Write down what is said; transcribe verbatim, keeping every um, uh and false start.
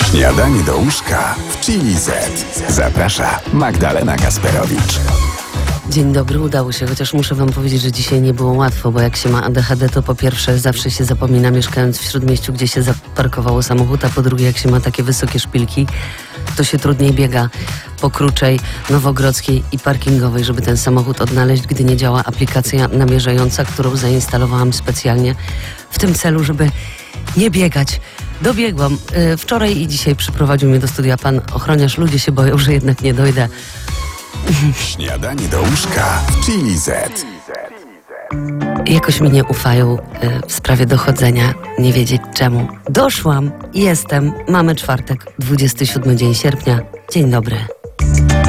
Śniadanie do łóżka w Chili Z. Zaprasza Magdalena Kasperowicz. Dzień dobry, udało się, chociaż muszę wam powiedzieć, że dzisiaj nie było łatwo, bo jak się ma A D H D, to po pierwsze zawsze się zapomina, mieszkając w Śródmieściu, gdzie się zaparkowało samochód, a po drugie jak się ma takie wysokie szpilki, to się trudniej biega po Kruczej, Nowogrodzkiej i Parkingowej, żeby ten samochód odnaleźć, gdy nie działa aplikacja namierzająca, którą zainstalowałam specjalnie w tym celu, żeby nie biegać. Dobiegłam. Yy, wczoraj i dzisiaj przyprowadził mnie do studia pan ochroniarz. Ludzie się boją, że jednak nie dojdę. Śniadanie do łóżka w Chili Z. Jakoś mi nie ufają y, w sprawie dochodzenia, nie wiedzieć czemu. Doszłam, jestem, mamy czwartek, dwudziesty siódmy dzień sierpnia. Dzień dobry.